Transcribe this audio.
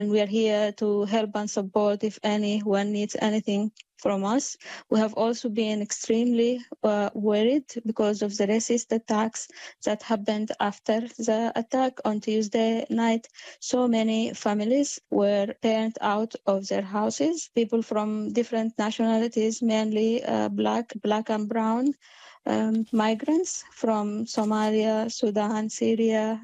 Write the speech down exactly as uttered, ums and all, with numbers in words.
we are here to help and support if anyone needs anything from us. We have also been extremely uh, worried because of the racist attacks that happened after the attack on Tuesday night. So many families were turned out of their houses. People from different nationalities, mainly uh, black, black and brown, um, migrants from Somalia, Sudan, Syria,